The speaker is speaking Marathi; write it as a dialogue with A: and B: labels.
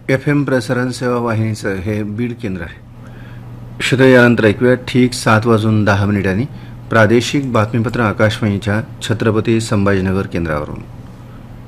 A: FM प्रसारण सेवा वाहिनीचं हे बीड केंद्र आहे. श्रोते, यानंतर ऐकूया ठीक 7:10 प्रादेशिक बातमीपत्र आकाशवाणीच्या छत्रपती संभाजीनगर केंद्रावरून.